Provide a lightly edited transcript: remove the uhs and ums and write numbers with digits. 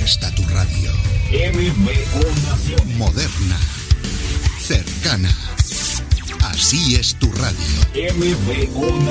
está tu radio. MBO Naciones. Moderna. Cercana. Así es tu radio. MBO Naciones.